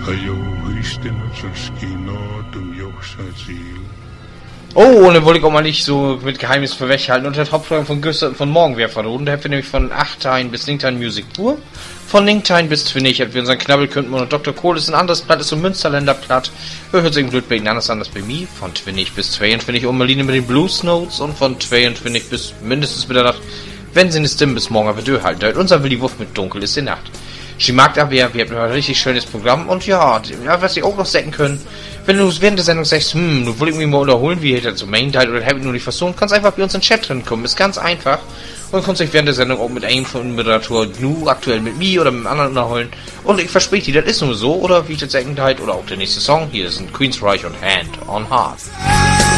Oh, und dann wollte ich auch mal nicht so mit Geheimnis für weghalten. Und der Hauptprogramm von Güster und von Morgenwerfer. Und da haben wir nämlich von 8 bis Linktein Music pur. Von Linktein bis Twinnig, wir unseren Knabbel könnten und Dr. Kohl ist ein anderes Blatt, ist so ein Münsterländer Blatt. Hört sich im Blöd bei Ihnen anders bei mir. Von Twinnig bis 22 und Marlene mit den Blues Notes. Und von 22 bis mindestens Mitternacht, wenn sie eine Stimme bis morgen aber durchhalten. Unser Willi Wuff mit Dunkel ist die Nacht. Sie mag aber, wir haben ein richtig schönes Programm. Und ja, was Sie auch noch sagen können, wenn du während der Sendung sagst, du will ich mich mal unterholen, wie hätte so Main Teil oder habe ich nur nicht versucht, kannst einfach bei uns in den Chat drin kommen. Ist ganz einfach. Und kannst dich während der Sendung auch mit einem von den Moderatoren, nu aktuell mit mir oder mit einem anderen unterholen. Und ich verspreche dir, das ist nur so, oder wie ich das sagen halt, oder auch der nächste Song. Hier sind Queensryche und Hand on Heart.